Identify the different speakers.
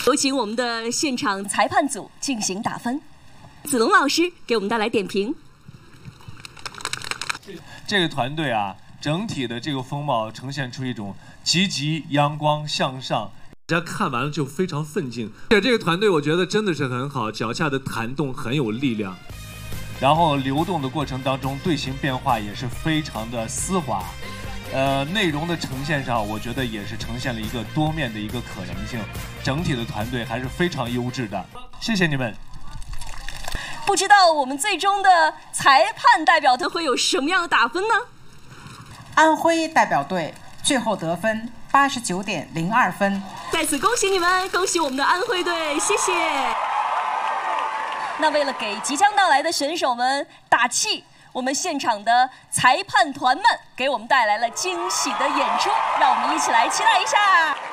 Speaker 1: 有请我们的现场裁判组进行打分。子龙老师给我们带来点评。
Speaker 2: 这个团队啊，整体的这个风貌呈现出一种积极、阳光、向上。
Speaker 3: 大家看完了就非常奋进，而且这个团队我觉得真的是很好，脚下的弹动很有力量，
Speaker 2: 然后流动的过程当中，队形变化也是非常的丝滑，内容的呈现上，我觉得也是呈现了一个多面的一个可能性，整体的团队还是非常优质的，谢谢你们。
Speaker 1: 不知道我们最终的裁判代表团会有什么样的打分呢？
Speaker 4: 安徽代表队最后得分89.02分。
Speaker 1: 在此恭喜你们，恭喜我们的安徽队，谢谢。那为了给即将到来的选手们打气，我们现场的裁判团们给我们带来了惊喜的演出，让我们一起来期待一下。